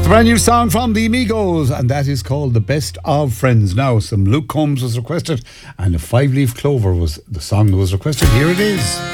The brand new song from the Amigos, and that is called The Best of Friends. Now, some Luke Combs was requested, and a Five Leaf Clover was the song that was requested. Here it is.